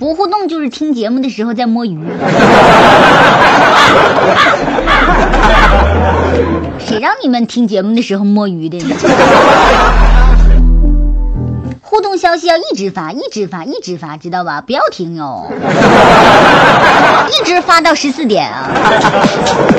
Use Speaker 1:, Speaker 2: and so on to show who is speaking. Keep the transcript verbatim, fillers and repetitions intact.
Speaker 1: 不互动就是听节目的时候在摸鱼。谁让你们听节目的时候摸鱼的呢？互动消息要一直发，一直发，一直发，知道吧？不要停哟，一直发到十四点啊。